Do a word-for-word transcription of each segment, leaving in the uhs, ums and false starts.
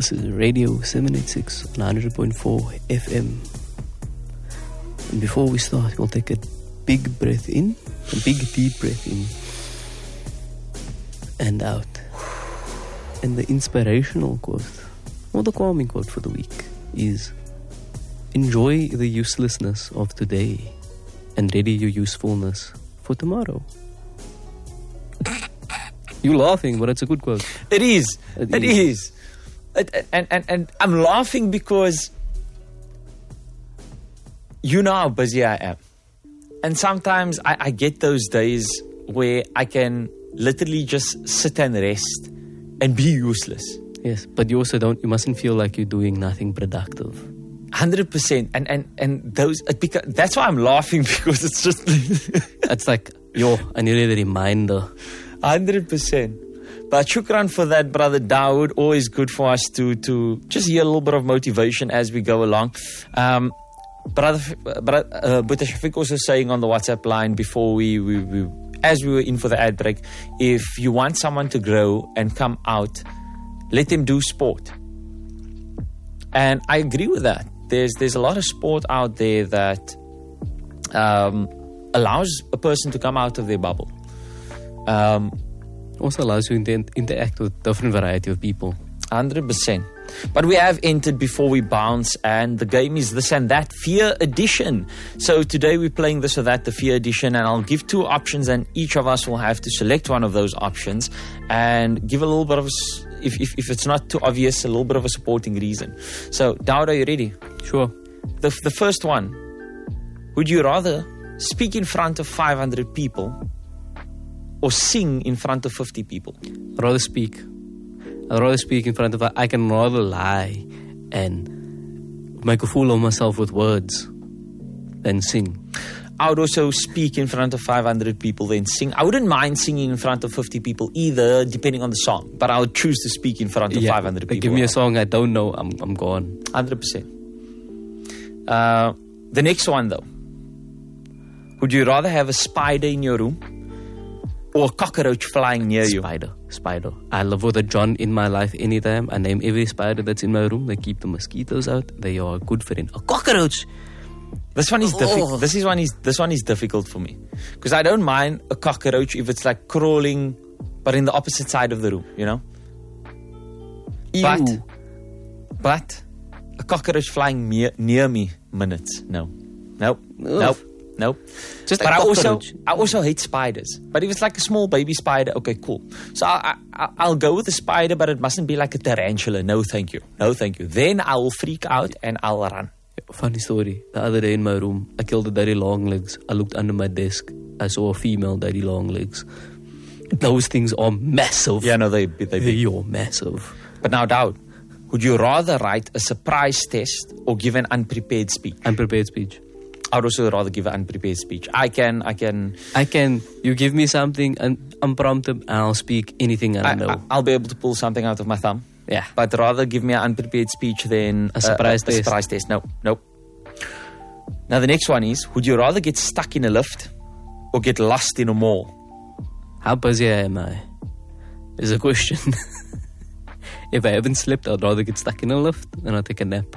This is Radio seven eighty-six on one hundred point four F M. And before we start, we'll take a big breath in, a big deep breath in and out. And the inspirational quote, or the calming quote for the week, is: enjoy the uselessness of today and ready your usefulness for tomorrow. You're laughing, but it's a good quote. It is. It It is. is. It, and, and, and I'm laughing because you know how busy I am. And sometimes I, I get those days where I can literally just sit and rest and be useless. Yes, but you also don't, you mustn't feel like you're doing nothing productive. one hundred percent. And, and, and those, it beca- that's why I'm laughing, because it's just It's like, yo, I needed a reminder. one hundred percent. But shukran for that, Brother Dawood. Always good for us to to just hear a little bit of motivation as we go along. Um, Brother Brother uh, Buta Shafiq also saying on the WhatsApp line before we, we, we, as we were in for the ad break, if you want someone to grow and come out, let them do sport. And I agree with that. There's there's a lot of sport out there that um, allows a person to come out of their bubble. Um, Also allows you to interact with different variety of people. one hundred percent. But we have entered before we bounce, and the game is this and that, Fear Edition. So today we're playing this or that, the Fear Edition, and I'll give two options, and each of us will have to select one of those options and give a little bit of, if, if, if it's not too obvious, a little bit of a supporting reason. So, Dawood, are you ready? Sure. The, the first one, would you rather speak in front of five hundred people or sing in front of fifty people? I'd rather speak. I'd rather speak in front of... I can rather lie and make a fool of myself with words than sing. I would also speak in front of five hundred people than sing. I wouldn't mind singing in front of fifty people either, depending on the song. But I would choose to speak in front of Yeah, five hundred people. Give me a song I don't know, I'm I'm gone. one hundred percent. Uh, the next one, though. Would you rather have a spider in your room or a cockroach flying near you? Spider. Spider. I live with a John in my life anytime. I name every spider that's in my room. They keep the mosquitoes out. They are a good friend. A cockroach! This one is difficult. Oh. This is one is this one is difficult for me, because I don't mind a cockroach if it's like crawling, but in the opposite side of the room, you know. But, Ew. but a cockroach flying near, near me, minutes. No, nope, nope, nope. Just but a I also cockroach. I also hate spiders. But if it's like a small baby spider, okay, cool. So I, I I'll go with the spider, but it mustn't be like a tarantula. No, thank you. No, thank you. Then I will freak out and I'll run. Funny story. The other day in my room, I killed a daddy long legs. I looked under my desk. I saw a female daddy long legs. Those things are massive. Yeah, no, they they They big. are massive. But now, Dawood, would you rather write a surprise test or give an unprepared speech? Unprepared speech. I would also rather give an unprepared speech. I can, I can, I can, you give me something un- unprompted and I'll speak anything I I, know. I, I'll be able to pull something out of my thumb. yeah. But rather give me an unprepared speech than A surprise a, test. A surprise test. No, nope. Now the next one is: would you rather get stuck in a lift or get lost in a mall? How busy am I? Is a question. If I haven't slept, I'd rather get stuck in a lift and I'll take a nap.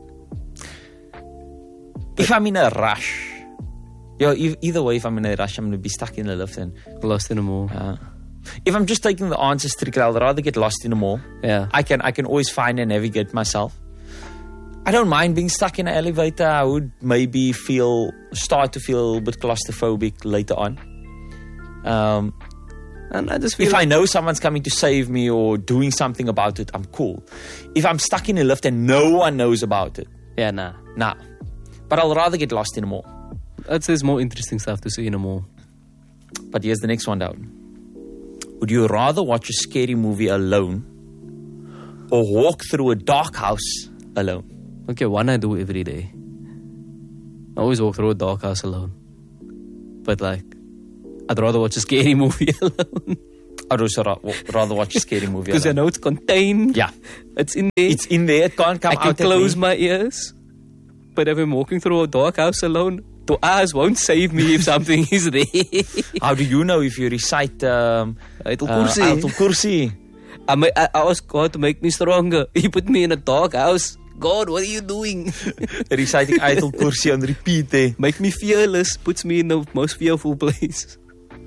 If I'm in a rush, yo, e- either way, if I'm in a rush, I'm going to be stuck in a lift. And Lost in a mall. uh, if I'm just taking the answer strictly, I'd rather get lost in a mall. Yeah. I can I can always find and navigate myself. I don't mind being stuck in an elevator. I would maybe feel start to feel a little bit claustrophobic later on. Um, And I just feel if like I know someone's coming to save me or doing something about it, I'm cool. If I'm stuck in a lift and no one knows about it, yeah, nah. nah. But I'll rather get lost in a mall. I'd say there's more interesting stuff to see in a mall. But here's the next one down. Would you rather watch a scary movie alone or walk through a dark house alone? Okay, one I do every day. I always walk through a dark house alone. But like, I'd rather watch a scary movie alone. I'd also ra- rather watch a scary movie Because I alone. know it's contained. Yeah. It's in there. It's in there. It can't come I can out at close me. my ears. But if I'm walking through a dark house alone, the eyes won't save me if something is there. How do you know if you recite um, Ayatul uh, Kursi. Ayatul Kursi? I, ma- I asked God to make me stronger. He put me in a dark house. God, what are you doing? Reciting Ayatul Kursi on repeat there. Make me fearless. Puts me in the most fearful place.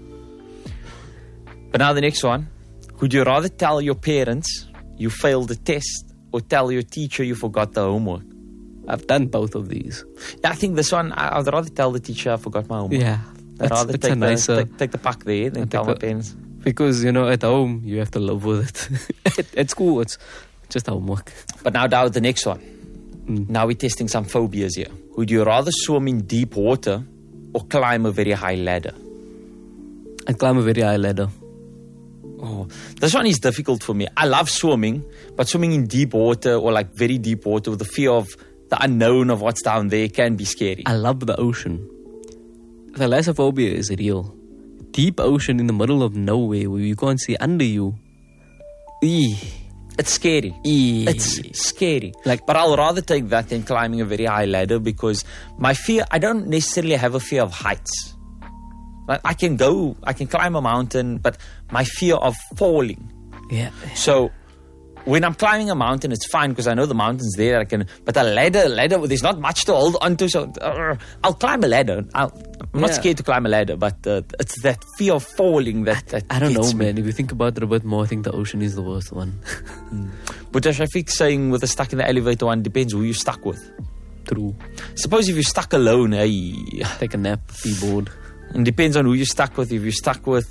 But now the next one. Would you rather tell your parents you failed the test or tell your teacher you forgot the homework? I've done both of these. Yeah, I think this one, I- I'd rather tell the teacher I forgot my homework. Yeah. I'd That's, rather that's take, a nicer... the, take, take the puck there than tell my the- parents. Because, you know, at home, you have to live with it. at, at school, it's just homework. But now down the next one. Mm. Now we're testing some phobias here. Would you rather swim in deep water or climb a very high ladder? And climb a very high ladder. Oh, this one is difficult for me. I love swimming, but swimming in deep water or like very deep water with the fear of the unknown of what's down there can be scary. I love the ocean. Thalassophobia is real. Deep ocean in the middle of nowhere where you can't see under you. Eee. It's scary. Eee. It's scary. Like- but I'll rather take that than climbing a very high ladder because my fear, I don't necessarily have a fear of heights. Like I can go, I can climb a mountain, but my fear of falling. Yeah. So when I'm climbing a mountain, it's fine because I know the mountain's there. I can, but a ladder, ladder, there's not much to hold onto. So uh, I'll climb a ladder. I'll, I'm not Yeah. scared to climb a ladder, but uh, it's that fear of falling that, that I don't know, gets me. man. If you think about it a bit more, I think the ocean is the worst one. But as Shafiq saying with the stuck in the elevator one, depends who you're stuck with. True. Suppose if you're stuck alone, hey, Take a nap, be bored. it depends on who you're stuck with. If you're stuck with,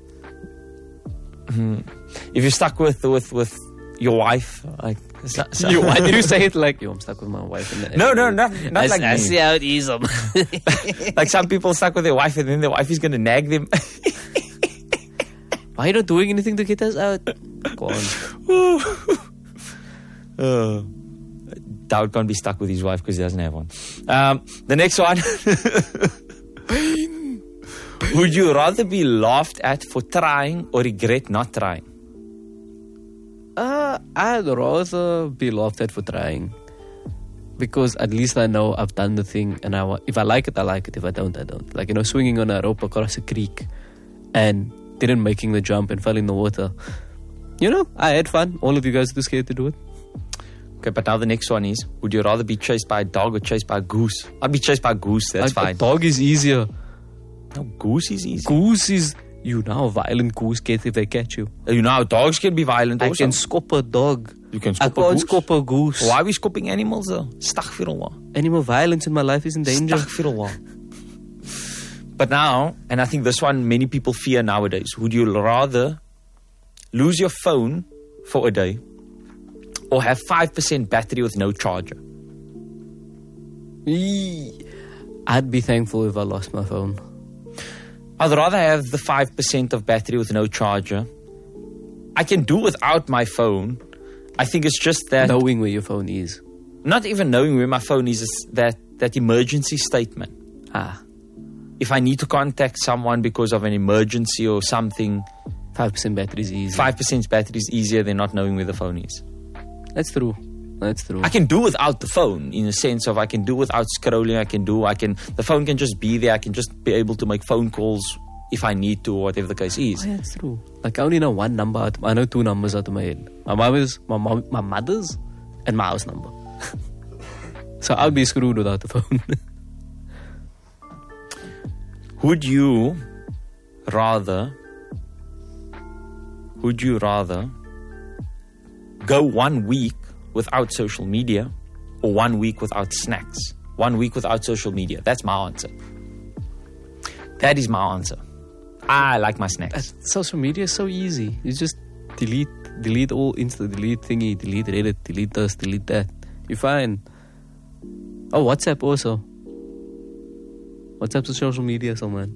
hmm, if you're stuck with with with your wife, like so, so- Yo, why did you say it like, yo, I'm stuck with my wife? And No, no, not, not I, like I me. see how it is. um. Like some people stuck with their wife and then their wife is going to nag them. Why are you not doing anything to get us out? Go on. uh, Dowd can't be stuck with his wife because he doesn't have one. Um, the next one. Would you rather be laughed at for trying or regret not trying? Uh, I'd rather be laughed at for trying. Because at least I know I've done the thing, and I wa- if I like it, I like it. If I don't, I don't. Like, you know, swinging on a rope across a creek and didn't making the jump and fell in the water. You know, I had fun. All of you guys are too scared to do it. Okay, but now the next one is, would you rather be chased by a dog or chased by a goose? I'd be chased by a goose, that's a, fine. A dog is easier. No, goose is easy. Goose is, you know how violent goose get if they catch you. You know how dogs can be violent I also. can scop a dog. You can I scop a can't goose? scop a goose. Why are we scoping animals though? Astaghfirullah. Animal violence in my life is in danger. Astaghfirullah. But now, and I think this one many people fear nowadays, would you rather lose your phone for a day or have five percent battery with no charger? Eee. I'd be thankful if I lost my phone. I'd rather have the five percent of battery with no charger. I can do without my phone. I think it's just that, Knowing where your phone is. not even knowing where my phone is, is that, that emergency statement. Ah, If I need to contact someone because of an emergency or something, five percent battery is easy. five percent battery is easier than not knowing where the phone is. That's true. That's true. I can do without the phone in a sense of I can do without scrolling. I can do, I can, the phone can just be there. I can just be able to make phone calls if I need to or whatever the case is. Oh, yeah, that's true. Like, I only know one number. Out, I know two numbers out of my head. My mother's, my, mom, my mother's, and my house number. So I'll be screwed without the phone. Would you rather, would you rather go one week without social media or one week without snacks? One week without social media. That's my answer. That is my answer. I like my snacks. Social media is so easy. You just delete, delete all Insta, delete thingy, delete Reddit, delete this, delete that. You're fine. Oh, WhatsApp also. WhatsApp's a social media, so man.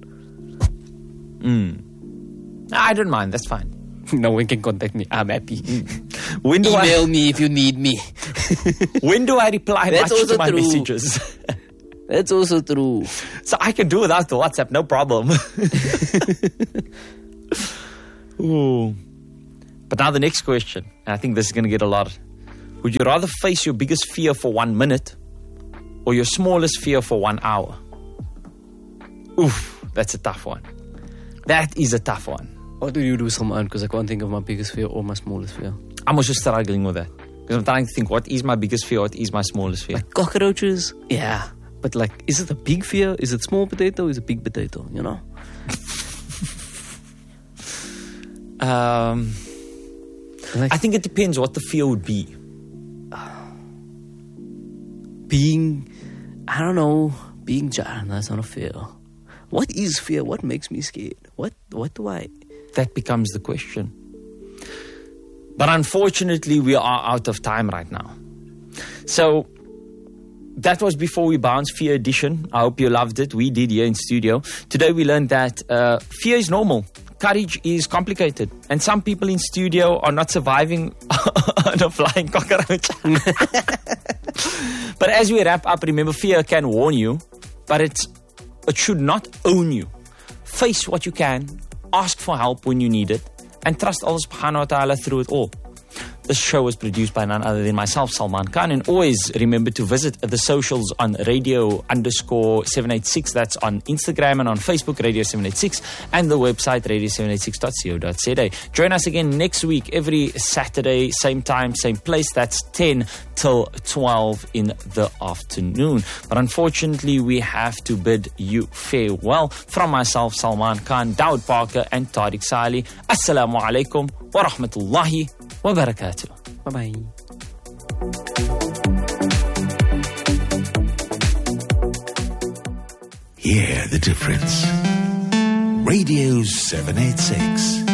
Mm. I don't mind. That's fine. No one can contact me. I'm happy. When do Email I, me if you need me. when do I reply That's much also to my true. messages? That's also true. So I can do without the WhatsApp, no problem. Ooh. But now the next question, and I think this is going to get a lot. Would you rather face your biggest fear for one minute or your smallest fear for one hour? Oof, that's a tough one. That is a tough one. What do you do, Salman? Because I can't think of my biggest fear or my smallest fear. I'm also struggling with that. Because I'm trying to think, what is my biggest fear, what is my smallest fear? Like cockroaches? Yeah. But like, is it a big fear? Is it small potato? Is it big potato? You know? um, like, I think it depends what the fear would be. Being, I don't know, being jarred, that's not a fear. What is fear? What makes me scared? What, what do I... That becomes the question. But unfortunately, we are out of time right now. So, that was Before We Bounce Fear Edition. I hope you loved it. We did here in studio. Today we learned that uh, fear is normal. Courage is complicated. And some people in studio are not surviving on a flying cockroach. But as we wrap up, remember, fear can warn you, but it's, it should not own you. Face what you can, ask for help when you need it, and trust Allah subhanahu wa ta'ala through it all. This show was produced by none other than myself, Salman Khan. And always remember to visit the socials on radio underscore seven eight six. That's on Instagram and on Facebook, radio seven eight six. And the website, radio seven eight six dot co dot za. Join us again next week, every Saturday, same time, same place. That's ten till twelve in the afternoon. But unfortunately, we have to bid you farewell. From myself, Salman Khan, Dawood Parker, and Tariq Saleh. Assalamu alaikum wa rahmatullahi wa barakatuh. Bye-bye. Hear the difference. Radio seven eight six.